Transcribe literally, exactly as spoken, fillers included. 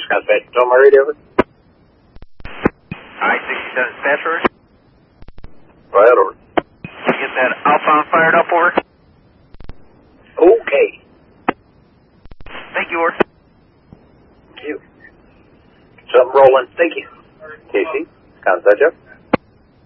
Contact on my radio. I sixty-seven password. Go ahead, over. Get that outbound fired up, over. Okay. Thank you, over. Thank you. Something rolling. Thank you. Casey, contact you.